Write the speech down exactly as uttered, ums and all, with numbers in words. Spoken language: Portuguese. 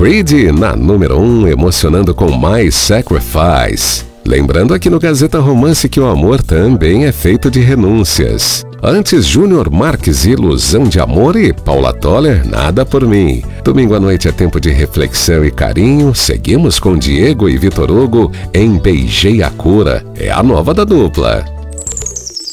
Creed na número um, emocionando com My Sacrifice. Lembrando aqui no Gazeta Romance que o amor também é feito de renúncias. Antes, Júnior Marques, Ilusão de Amor, e Paula Toller, Nada por Mim. Domingo à noite é tempo de reflexão e carinho. Seguimos com Diego e Vitor Hugo em Beijei a Cura. É a nova da dupla.